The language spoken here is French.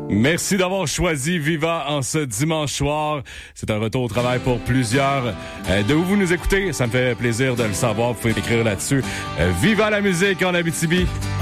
Merci d'avoir choisi Viva en ce dimanche soir. C'est un retour au travail pour plusieurs. De où vous nous écoutez, ça me fait plaisir de le savoir. Vous pouvez écrire là-dessus. Viva la musique en Abitibi.